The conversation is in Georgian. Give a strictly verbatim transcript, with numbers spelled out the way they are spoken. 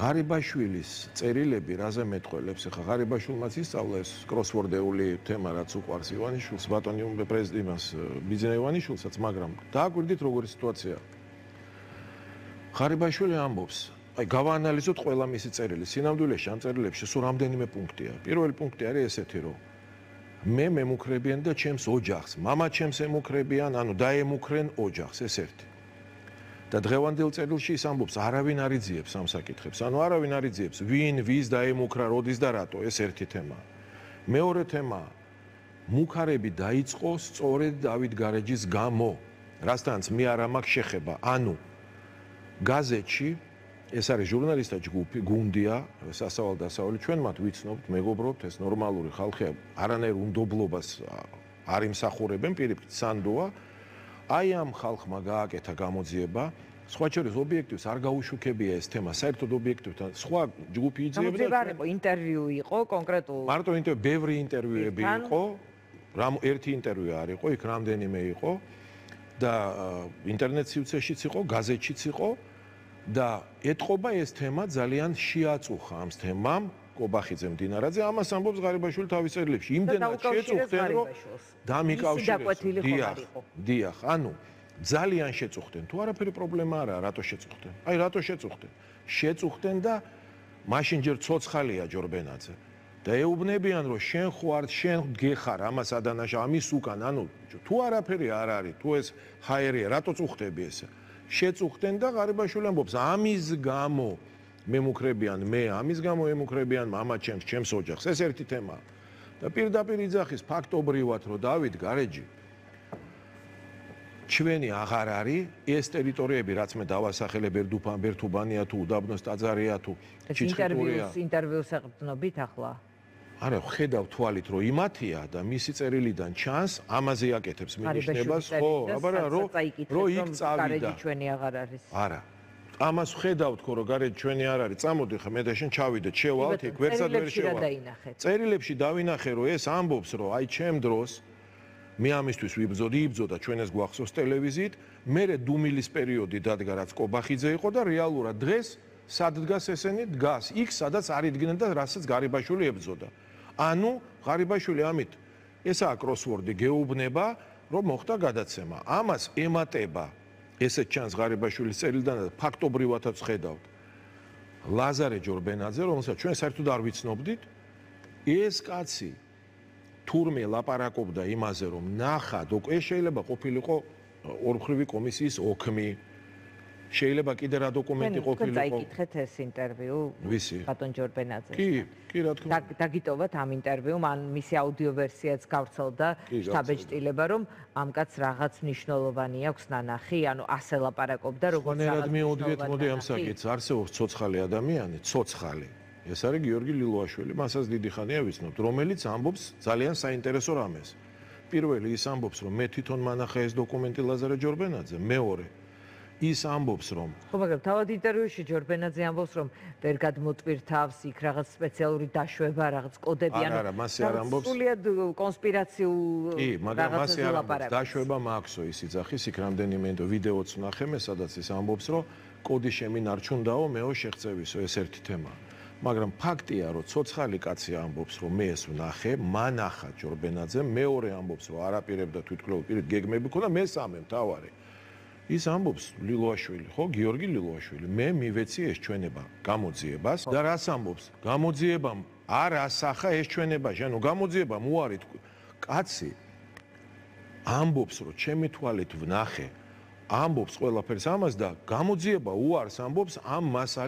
ღარიბაშვილის წერილები რაზე მეტყველებს? ახლა ღარიბაშვილმაც ისწავლა ეს კროსვორდეული თემა, რაც უყვარს ივანიშვილს, ბატონი პრეზიდენტს ბიძინა ივანიშვილსაც, მაგრამ დააკვირდით როგორი სიტუაცია. ღარიბაშვილი ამბობს, აი გავაანალიზოთ ყველა მისი წერილი. სინამდვილეში ამ წერილებში სულ რამდენიმე პუნქტია. პირველი პუნქტი არის ესეთი, რომ მე მემუქრებიან და ჩემს ოჯახს, მამა ჩემს ემუქრებიან, ანუ დაემუქრენ ოჯახს, ეს ერთი. და დღევანდელ წერილში ის ამბობს, არავინ არ იძიებს ამ საკითხებს. ანუ არავინ არ იძიებს, ვინ, ვის დაემუქრა, როდის და რატო, ეს ერთი თემა. მეორე თემა, მუქარები დაიწყო სწორედ დავით გარეჯის გამო, რასთანაც მე არ მაქვს შეხება. ანუ გაზეთში ეს არის ჟურნალისტთა ჯგუფი, გუნდია, სასავალ დასავლი, ჩვენ მათ ვიცნობთ, მეგობრობთ, ეს ნორმალური ხალხია, არანაირ უნდობლობას არ იმსახურებენ, პირიქით სანდოა. აი ამ ხალხმა გააკეთა გამოძიება, სხვა შორის ობიექტივს არ გაუშუქებია ეს თემა, საერთოდ ობიექტივთან სხვა ჯგუფი იძიებდა. გამოძიება არ იყო, ინტერვიუ იყო კონკრეტულ. მარტო ინტერვიუ, ბევრი ინტერვიუები იყო, რამ ერთი ინტერვიუ არ იყო, იქ რამდენიმე იყო და ინტერნეტ სივრცეშიც იყო, გაზეთშიც იყო და ეთყობა ეს თემა ძალიან შეაწუხა ამ თემამ. კობახიძე მდინარაძე ამას ამბობს ღარიბაშვილი თავის წერილებში. იმდენად შეწუხდნენ, რომ დამიკავშირეს. დიახ, დიახ, ანუ ძალიან შეწუხდნენ. თუ არაფერი პრობლემა არაა, რატო შეწუხდნენ? აი, რატო შეწუხდნენ? შეწუხდნენ და მაშინ ჯერ ცოცხალია ჯორბენაძე. და ეუბნებიან, რომ შენ ხო არ შენ გეხარ ამას ადანაშა, ამის უკან, ანუ თუ არაფერი არ არის, თუ ეს ჰაერია, რატო წუხდები ესე? შეწუხდნენ და ღარიბაშვილი ამბობს, ამის გამო მემუქრებიან მე, ამის გამო ემუქრებიან მამა ჩემს, ჩემს ოჯახს. ეს ერთი თემაა. და პირდაპირ იძახის ფაქტობრივად, რომ დავით გარეჯი ჩვენი აღარ არის, ეს ტერიტორიები, რაც მე დავასახელე ბერდუფან, ბერთუბანია თუ უდაბნოს ტაძარია თუ ჩიჩხეთურია. ინტერვიუს ეყრდნობით ახლა? არა, ხედავ თვალით, რომ იმათია და მისი წერილიდან ჩანს, ამაზე აკეთებს მინიშნებას, ხო, აბარა, რომ რომ იქ წავიდა. გარეჯი ჩვენი აღარ არის. არა. ამას ხედავთ, ხო, რომ გარეჯი ჩვენი არ არის, წამოდი ხა მე და შენ ჩავიდეთ, შევალთ იქ, ვერცად ვერ შევალთ. წერილებში დავინახე, რომ ეს ამბობს, რომ აი ჩემ დროს მე ამისთვის ვიბრძოდი, იბრძოდა ჩვენ ეს გვახსოვს ტელევიზიით, მერე დუმილის პერიოდი დადგა, რაც კობახიძე იყო და რეალურად დღეს სად დგას ესენი? დგას იქ, სადაც არ იდგნენ და რასაც ღარიბაშვილი ებრძოდა. ანუ ღარიბაშვილი ამით ესაა კროსვორდი, გეუბნება, რომ მოხდა გადაცემა. ამას ემატება ესეც ჩანს ღარიბაშვილის წერილიდან და ფაქტობრივადაც ხედავთ. ლაზარე ჯორბენაძე, რომელსაც ჩვენ საერთოდ არ ვიცნობდით, ეს კაცი თურმე ლაპარაკობდა იმაზე, რომ ნახა, ეს შეიძლება ყოფილიყო ორმხრივი კომისიის ოქმი. შეიძლება კიდე რა დოკუმენტი ყოფილიყო. დაიკითხეთ ეს ინტერვიუ ბატონ ჯორბენაძეს. კი, კი, რა თქმა უნდა. დაგიტოვოთ ამ ინტერვიუმ, ან მისი აუდიო ვერსიაც გავრცელდა შტაბეჭდილება, რომ ამ კაცს რაღაც მნიშვნელოვანი აქვს ნანახი, ანუ ასე ლაპარაკობდა, როგორც რაღაც მიუდგეთ, მოდი ამ საკითხს, არსებობს ცოცხალი ადამიანი, ცოცხალი. ეს არის გიორგი ლილოაშვილი, მასაც დიდი ხანია ვიცნობთ, რომელიც ამბობს ძალიან საინტერესო რამეს. პირველი ის ამბობს, რომ მე თვითონ მანახე ეს დოკუმენტი ლაზარე ჯორბენაძე, მეორე ის ამბობს, რომ ხო, მაგრამ თავად ინტერვიუში ჯორბენაძე ამბობს, რომ ვერ გადმოტვირთავს იქ რაღაც სპეციალური დაშვება, რაღაც კოდები, ანუ არა, მასე არ ამბობს. სულიად კონსპირაციულ კი, მაგრამ მასე არ ამბობს, დაშვება მაქსო ის იძახის, იქ რამდენიმე ვიდეოც ვნახე მე, სადაც ის ამბობს, რომ კოდი შემინარჩუნდაო, მეო შეღწევისო, ეს ერთი თემაა. მაგრამ ფაქტია, რომ ცოცხალი კაცი ამბობს, რომ მე ეს ვნახე, მანახა ჯორბენაძე, მეორე ამბობს, რომ არაპირებდა თვითმკვლელობით პირით გეგმები ქონდა, მესამე მთავარი ის ამბობს ლილოაშვილი, ხო, გიორგი ლილოაშვილი, მე მივეცი ეს ჩვენება გამოძიებას და რას ამბობს? გამოძიებამ არ ასახა ეს ჩვენებაში, ანუ გამოძიებამ უარი კაცი ამბობს, რომ ჩემი თვალით ვნახე, ამბობს ყველაფერს ამას და გამოძიება უარს ამბობს ამ მასალას